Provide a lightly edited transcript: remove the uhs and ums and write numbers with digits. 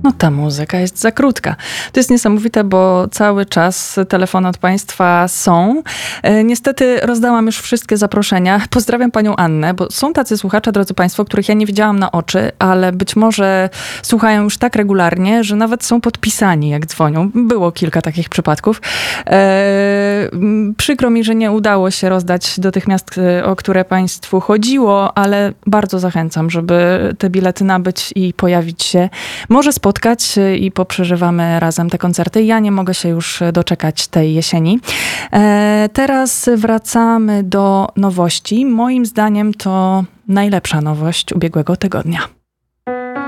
No ta muzyka jest za krótka. To jest niesamowite, bo cały czas telefony od państwa są. Niestety rozdałam już wszystkie zaproszenia. Pozdrawiam panią Annę, bo są tacy słuchacze, drodzy państwo, których ja nie widziałam na oczy, ale być może słuchają już tak regularnie, że nawet są podpisani, jak dzwonią. Było kilka takich przypadków. Przykro mi, że nie udało się rozdać do tych miast, o które państwu chodziło, ale bardzo zachęcam, żeby te bilety nabyć i pojawić się. Może spotkać i poprzeżywamy razem te koncerty. Ja nie mogę się już doczekać tej jesieni. Teraz wracamy do nowości. Moim zdaniem to najlepsza nowość ubiegłego tygodnia.